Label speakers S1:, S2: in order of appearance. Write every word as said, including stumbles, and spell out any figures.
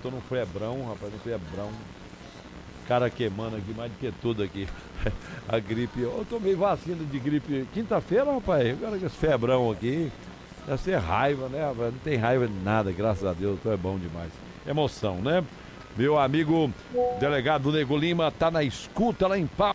S1: tô no febrão, rapaz, no febrão. Cara queimando aqui, mais do que tudo aqui. A gripe, eu tomei vacina de gripe quinta-feira, rapaz. Agora com esse febrão aqui, deve ser raiva, né, rapaz? Não tem raiva de nada, graças a Deus, então é bom demais. Emoção, né? Meu amigo delegado Nego Lima tá na escuta lá em Pau.